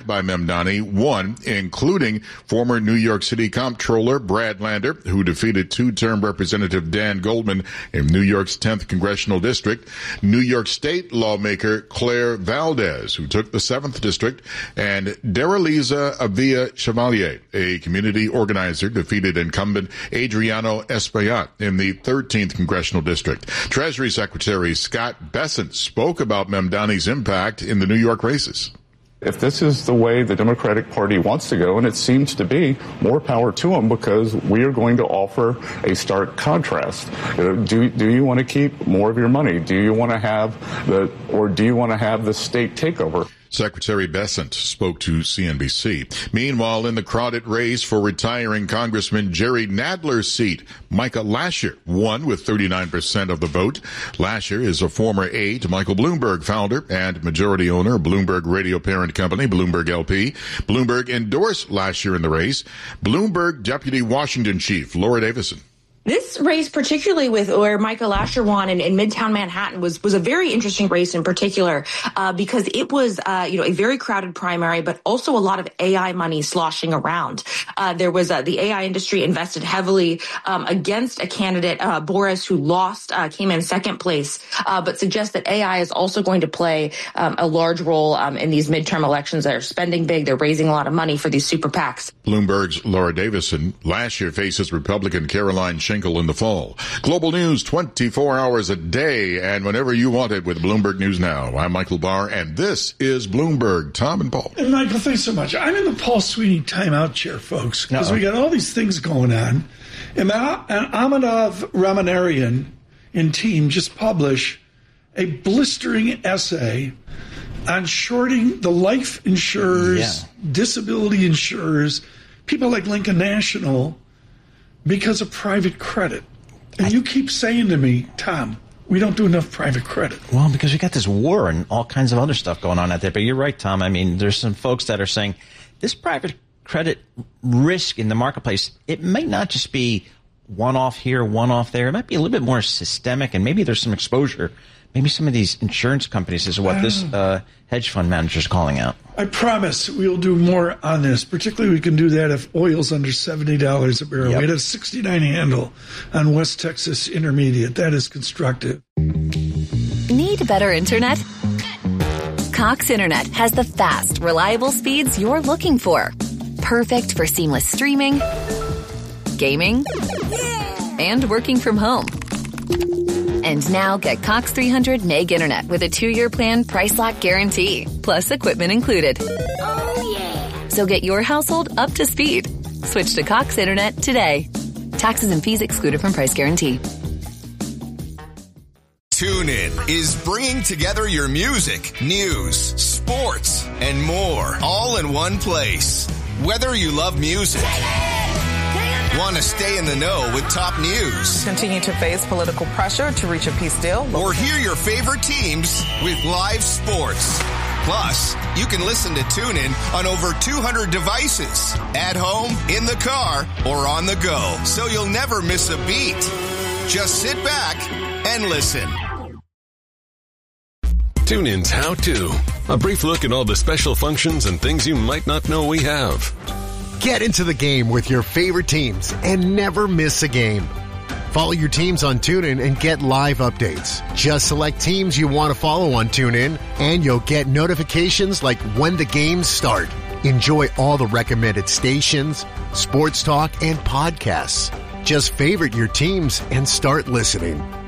by Mamdani won, including former New York City Comptroller Brad Lander, who defeated two-term Representative Dan Goldman in New York's 10th Congressional District, New York State lawmaker Claire Valdez, who took the 7th District, and Daraliza Avila Chevalier, a community organizer, defeated incumbent Adriano Espaillat in the 13th Congressional District. Treasury Secretary Scott Bessent spoke about Mamdani's impact in the New York races. If this is the way the Democratic Party wants to go, and it seems to be, more power to them, because we are going to offer a stark contrast. Do you want to keep more of your money? Do you want to have the state takeover? Secretary Bessent spoke to CNBC. Meanwhile, in the crowded race for retiring Congressman Jerry Nadler's seat, Micah Lasher won with 39% of the vote. Lasher is a former aide to Michael Bloomberg, founder and majority owner of Bloomberg radio parent company, Bloomberg LP. Bloomberg endorsed Lasher in the race. Bloomberg Deputy Washington Chief Laura Davison. This race, particularly with where Micah Lasher won in Midtown Manhattan, was a very interesting race in particular because it was a very crowded primary, but also a lot of AI money sloshing around. There was the AI industry invested heavily against a candidate, Boris, who lost, came in second place, but suggests that AI is also going to play a large role in these midterm elections. They're spending big. They're raising a lot of money for these super PACs. Bloomberg's Laura Davison. Lasher faces Republican Caroline Schenkel in the fall. Global news 24 hours a day and whenever you want it with Bloomberg News Now. I'm Michael Barr, and this is Bloomberg. Tom and Paul. And Michael, thanks so much. I'm in the Paul Sweeney timeout chair, folks, because we got all these things going on. And Amadov Ramanarian and team just published a blistering essay on shorting the life insurers, disability insurers, people like Lincoln National, because of private credit. And you keep saying to me, Tom, we don't do enough private credit. Well, because we got this war and all kinds of other stuff going on out there. But you're right, Tom. I mean, there's some folks that are saying this private credit risk in the marketplace, it might not just be one off here, one off there. It might be a little bit more systemic, and maybe there's some exposure. Maybe some of these insurance companies is what this hedge fund manager is calling out. I promise we'll do more on this. Particularly, we can do that if oil's under $70 a barrel. We had a 69 handle on West Texas Intermediate. That is constructive. Need better internet? Cox Internet has the fast, reliable speeds you're looking for. Perfect for seamless streaming, gaming, and working from home. And now get Cox 300 meg internet with a 2-year plan, price lock guarantee, plus equipment included. Oh, yeah. So get your household up to speed. Switch to Cox Internet today. Taxes and fees excluded from price guarantee. TuneIn is bringing together your music, news, sports, and more, all in one place. Whether you love music, want to stay in the know with top news, continue to face political pressure to reach a peace deal, or hear your favorite teams with live sports. Plus, you can listen to TuneIn on over 200 devices, at home, in the car, or on the go, so you'll never miss a beat. Just sit back and listen. TuneIn's How To. A brief look at all the special functions and things you might not know we have. Get into the game with your favorite teams and never miss a game. Follow your teams on TuneIn and get live updates. Just select teams you want to follow on TuneIn, and you'll get notifications like when the games start. Enjoy all the recommended stations, sports talk, and podcasts. Just favorite your teams and start listening.